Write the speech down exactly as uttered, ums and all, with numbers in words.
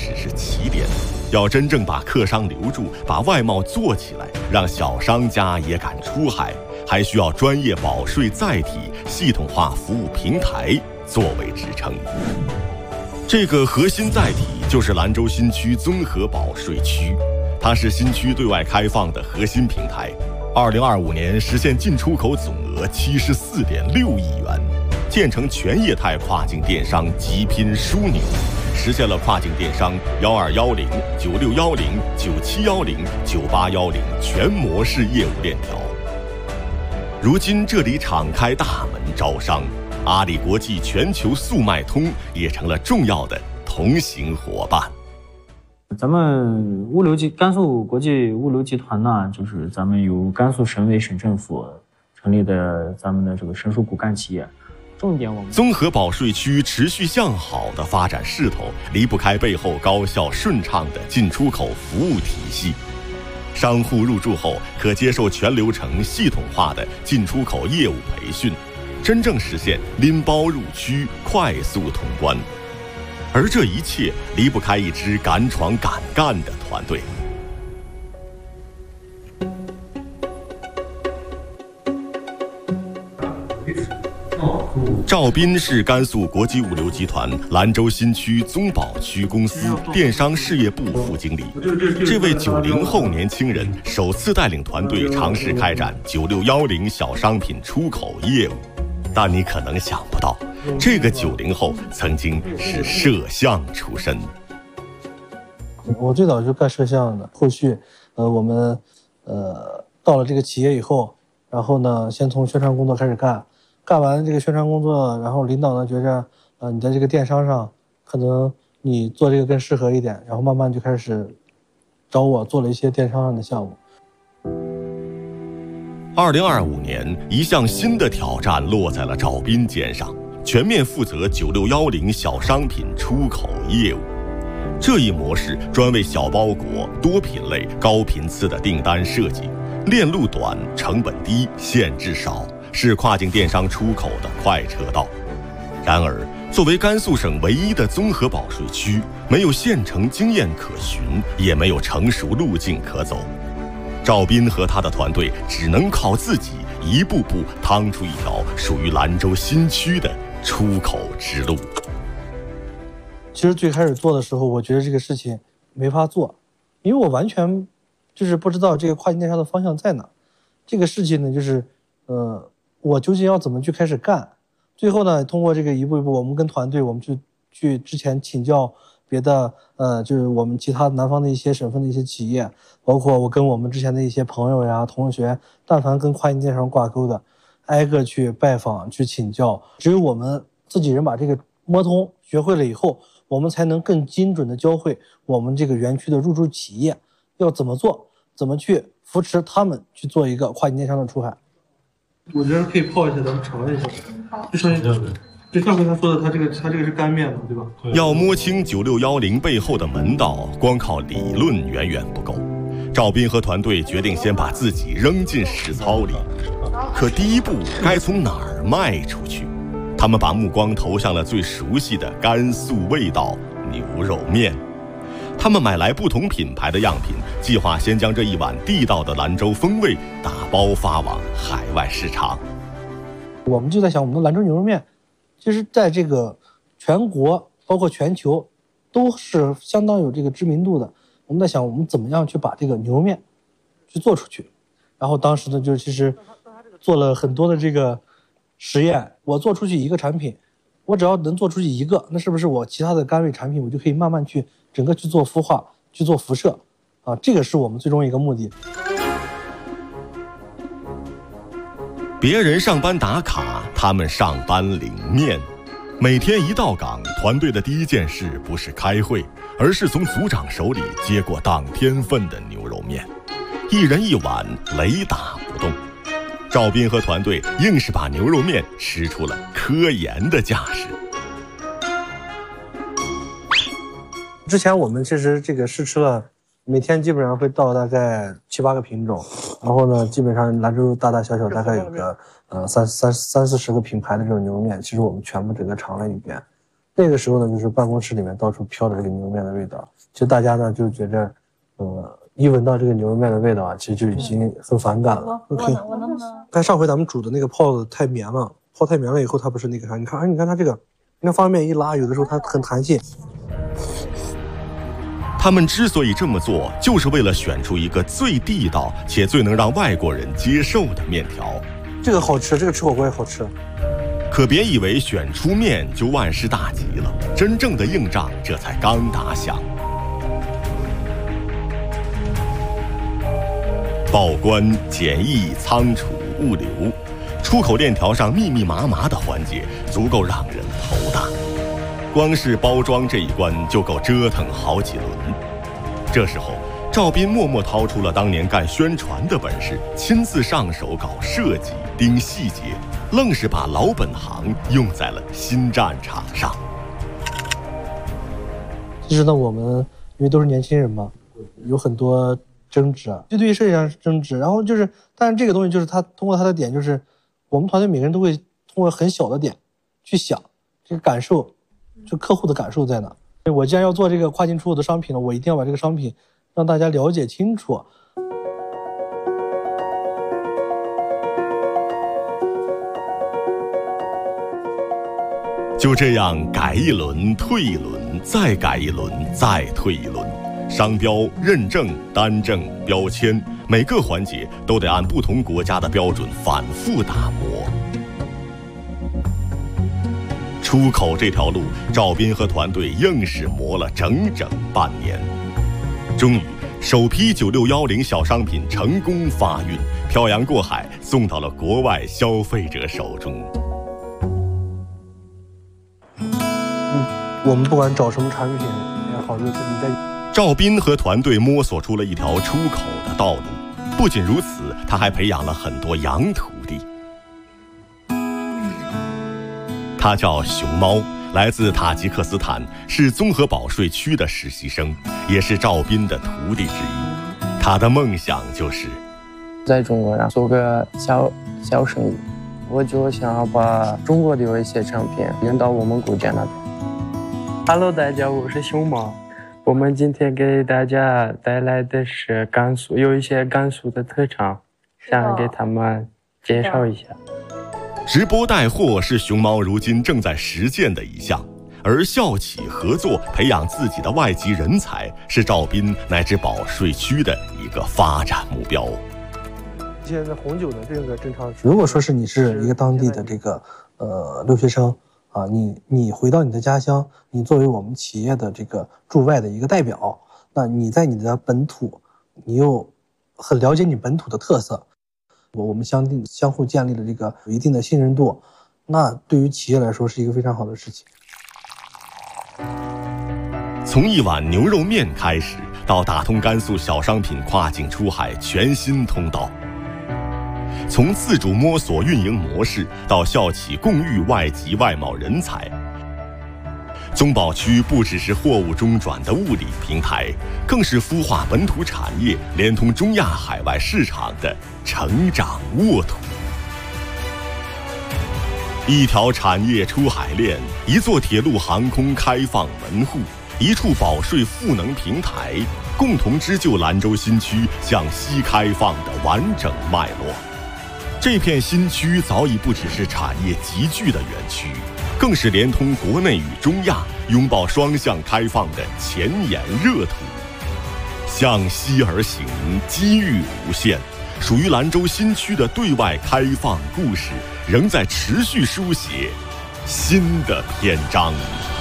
只是起点，要真正把客商留住，把外贸做起来，让小商家也敢出海，还需要专业保税载体、系统化服务平台作为支撑。这个核心载体就是兰州新区综合保税区，它是新区对外开放的核心平台。二零二五年实现进出口总额七十四点六亿元，建成全业态跨境电商极拼枢纽，实现了跨境电商幺二幺零、九六幺零、九七幺零、九八幺零全模式业务链条。如今这里敞开大门招商，阿里国际全球速卖通也成了重要的同行伙伴。 咱们物流集甘肃国际物流集团呢，就是咱们由甘肃省委省政府成立的咱们的这个省属骨干企业。重点我们综合保税区持续向好的发展势头，离不开背后高效顺畅的进出口服务体系。商户入驻后，可接受全流程系统化的进出口业务培训，真正实现拎包入区，快速通关。而这一切离不开一支敢闯敢干的团队。赵斌是甘肃国际物流集团兰州新区综保区公司电商事业部副经理。这位九零后年轻人首次带领团队尝试开展九六幺零小商品出口业务，但你可能想不到，这个九零后曾经是摄像出身。 我最早就干摄像的，后续，呃，我们，呃，到了这个企业以后，然后呢，先从宣传工作开始干。干完这个宣传工作，然后领导呢觉着，呃，你在这个电商上，可能你做这个更适合一点，然后慢慢就开始找我做了一些电商上的项目。 二零二五年，一项新的挑战落在了赵斌肩上，全面负责九六幺零小商品出口业务。这一模式专为小包裹、多品类、高频次的订单设计，链路短、成本低、限制少。是跨境电商出口的快车道。然而，作为甘肃省唯一的综合保税区，没有现成经验可循，也没有成熟路径可走。赵斌和他的团队只能靠自己一步步趟出一条属于兰州新区的出口之路。 其实最开始做的时候，我觉得这个事情没法做，因为我完全就是不知道这个跨境电商的方向在哪。这个事情呢，就是呃。我究竟要怎么去开始干？最后呢，通过这个一步一步，我们跟团队，我们去去之前请教别的，呃，就是我们其他南方的一些省份的一些企业，包括我跟我们之前的一些朋友呀、同学，但凡跟跨境电商挂钩的，挨个去拜访、去请教。只有我们自己人把这个摸通、学会了以后，我们才能更精准的教会我们这个园区的入驻企业要怎么做，怎么去扶持他们去做一个跨境电商的出海。我觉得可以泡一下，咱们尝一下。就像就上回他说的，他这个他这个是干面嘛，对吧？ 要摸清九六幺零背后的门道，光靠理论远远不够。赵斌和团队决定先把自己扔进实操里，可第一步该从哪儿迈出去？他们把目光投向了最熟悉的甘肃味道牛肉面。他们买来不同品牌的样品，计划先将这一碗地道的兰州风味打包发往海外市场。 我们就在想，我们的兰州牛肉面其实在这个全国包括全球都是相当有这个知名度的。我们在想，我们怎么样去把这个牛肉面去做出去。然后当时呢，就其实做了很多的这个实验。我做出去一个产品，我只要能做出去一个，那是不是我其他的甘味产品我就可以慢慢去整个去做孵化，去做辐射啊？这个是我们最终一个目的。 别人上班打卡，他们上班领面。每天一到岗，团队的第一件事不是开会，而是从组长手里接过当天份的牛肉面，一人一碗，雷打不动。赵斌和团队硬是把牛肉面吃出了科研的架势。 之前我们其实这个试吃了，每天基本上会到大概七八个品种，然后呢，基本上兰州大大小小大概有个呃三三三四十个品牌的这种牛肉面，其实我们全部整个尝了一遍。 那个时候呢，就是办公室里面到处飘着这个牛肉面的味道，其实大家呢就觉着，呃，一闻到这个牛肉面的味道啊，其实就已经很反感了。 我 OK， 我能不能？ 但上回咱们煮的那个泡的太绵了，泡太绵了以后，它不是那个啥，你看，哎，你看它这个，那方便面一拉，有的时候它很弹性。 他们之所以这么做，就是为了选出一个最地道且最能让外国人接受的面条。 这个好吃，这个吃火锅也好吃。 可别以为选出面就万事大吉了，真正的硬仗这才刚打响。报关、检疫、仓储、物流，出口链条上密密麻麻的环节，足够让人头大。光是包装这一关就够折腾好几轮。这时候，赵斌默默掏出了当年干宣传的本事，亲自上手搞设计、盯细节，愣是把老本行用在了新战场上。 其实呢，我们因为都是年轻人嘛，有很多争执啊，就对于设计上是争执。然后就是，但是这个东西就是他通过他的点，就是我们团队每个人都会通过很小的点去想这个感受。就客户的感受在哪？我既然要做这个跨境出口的商品了，我一定要把这个商品让大家了解清楚。 就这样改一轮，退一轮，再改一轮，再退一轮。商标、认证、单证、标签，每个环节都得按不同国家的标准反复打磨。出口这条路，赵斌和团队硬是磨了整整半年。终于，首批九六一零小商品成功发运，漂洋过海送到了国外消费者手中。 嗯，我们不管找什么产品也好，就是你在赵斌和团队摸索出了一条出口的道路。不仅如此，他还培养了很多洋徒弟。他叫熊猫，来自塔吉克斯坦，是综合保税区的实习生，也是赵斌的徒弟之一。他的梦想就是在中国呀做个小小生意，我就想要把中国的有一些产品引到我们国家那边。Hello， 大家，我是熊猫。我们今天给大家带来的是甘肃，有一些甘肃的特产，想给他们介绍一下。 直播带货是熊猫如今正在实践的一项，而校企合作培养自己的外籍人才是赵斌乃至保税区的一个发展目标。 现在红酒的这个正常，如果说是你是一个当地的这个呃留学生啊，你你回到你的家乡，你作为我们企业的这个驻外的一个代表，那你在你的本土，你又很了解你本土的特色。我们相定相互建立了这个有一定的信任度，那对于企业来说是一个非常好的事情。 从一碗牛肉面开始，到打通甘肃小商品跨境出海全新通道；从自主摸索运营模式，到校企共育外籍外贸人才。综保区不只是货物中转的物理平台，更是孵化本土产业、连通中亚海外市场的成长沃土。一条产业出海链，一座铁路航空开放门户，一处保税赋能平台，共同织就兰州新区向西开放的完整脉络。这片新区早已不只是产业集聚的园区，更是连通国内与中亚、拥抱双向开放的前沿热土。向西而行，机遇无限。属于兰州新区的对外开放故事，仍在持续书写新的篇章。